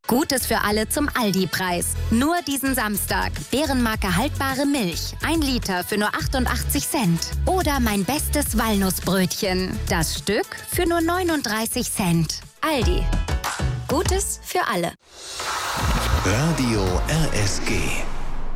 Gutes für alle zum Aldi-Preis. Nur diesen Samstag. Bärenmarke haltbare Milch. 1 Liter für nur 88 Cent. Oder mein bestes Walnussbrötchen. Das Stück für nur 39 Cent. Aldi. Gutes für alle. Radio RSG.